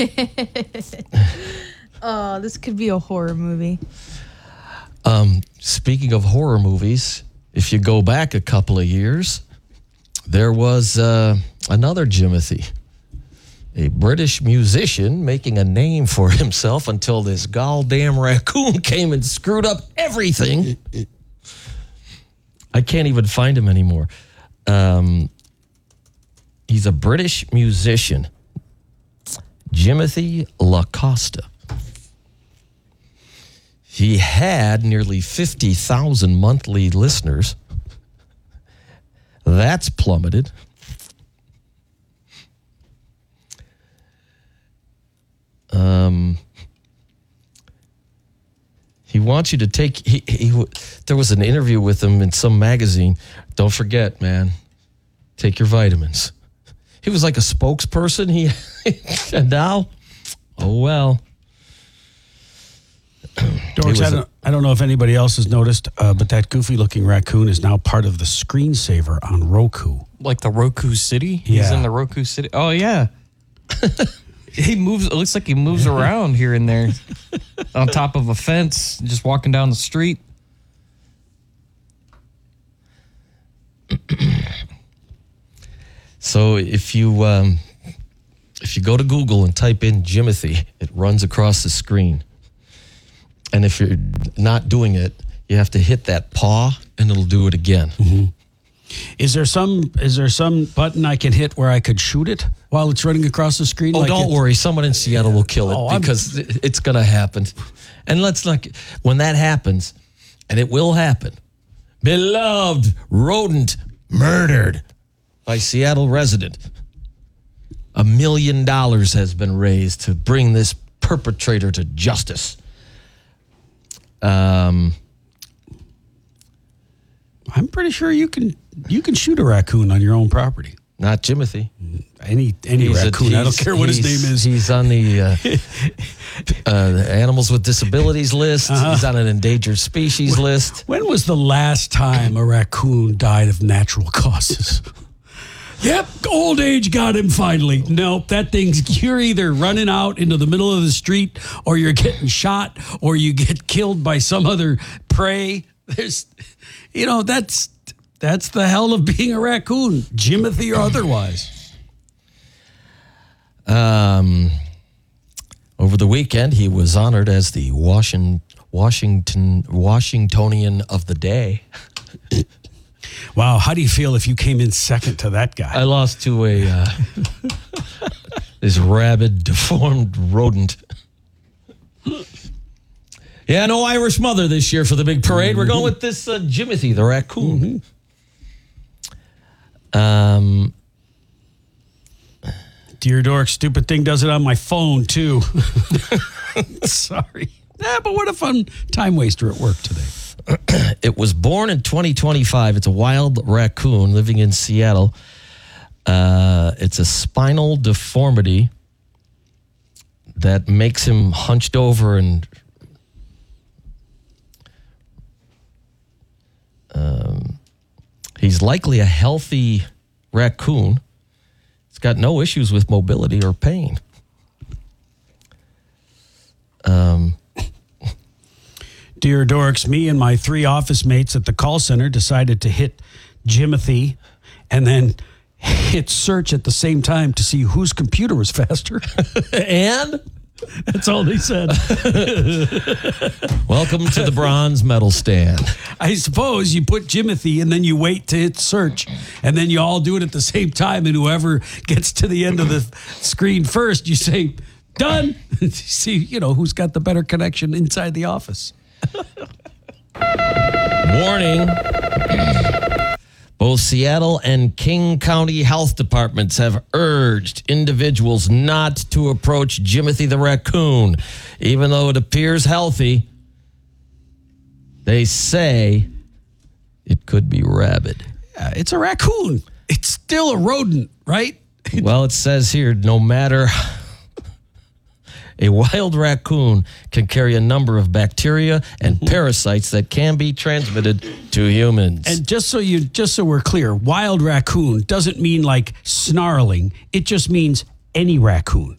Oh, this could be a horror movie. Speaking of horror movies, if you go back a couple of years, there was another Jimothy, a British musician making a name for himself until this goddamn raccoon came and screwed up everything. I can't even find him anymore. He's a British musician, Jimothy LaCosta. He had nearly 50,000 monthly listeners. That's plummeted. He wants you to take. There was an interview with him in some magazine. Don't forget, man. Take your vitamins. He was like a spokesperson. And now, oh well. Dorks, I don't know if anybody else has noticed, but that goofy-looking raccoon is now part of the screensaver on Roku. Like the Roku City? He's in the Roku City. Oh, yeah. He moves. It looks like he moves around here and there on top of a fence, just walking down the street. So if you go to Google and type in Jimothy, it runs across the screen. And if you're not doing it, you have to hit that paw, and it'll do it again. Mm-hmm. Is there some button I can hit where I could shoot it while it's running across the screen? Oh, don't worry. Someone in Seattle will kill it because it's going to happen. And when that happens, and it will happen, beloved rodent murdered by Seattle resident. $1 million has been raised to bring this perpetrator to justice. I'm pretty sure you can shoot a raccoon on your own property. Not Jimothy. Any raccoon. I don't care what his name is. He's on the Animals with Disabilities list. Uh-huh. He's on an endangered species list. When was the last time a raccoon died of natural causes? Yep, old age got him finally. Nope, that thing's, you're either running out into the middle of the street or you're getting shot or you get killed by some other prey. That's the hell of being a raccoon, Jimothy or otherwise. Over the weekend, he was honored as the Washingtonian of the Day. Wow, how do you feel if you came in second to that guy? I lost to this rabid, deformed rodent. Yeah, no Irish mother this year for the big parade. We're going with this Jimothy, the raccoon. Dear Dork, stupid thing does it on my phone, too. Sorry. But what a fun time waster at work today. It was born in 2025. It's a wild raccoon living in Seattle. It's a spinal deformity that makes him hunched over and he's likely a healthy raccoon. It's got no issues with mobility or pain. Dear Dorks, me and my 3 office mates at the call center decided to hit Jimothy and then hit search at the same time to see whose computer was faster. And? That's all they said. Welcome to the bronze medal stand. I suppose you put Jimothy and then you wait to hit search and then you all do it at the same time and whoever gets to the end of the screen first, you say, done. See, who's got the better connection inside the office. Warning. Both Seattle and King County health departments have urged individuals not to approach Jimothy the raccoon. Even though it appears healthy, they say it could be rabid. Yeah, it's a raccoon. It's still a rodent, right? Well, it says here, no matter... A wild raccoon can carry a number of bacteria and parasites that can be transmitted to humans. And just so we're clear, wild raccoon doesn't mean like snarling. It just means any raccoon.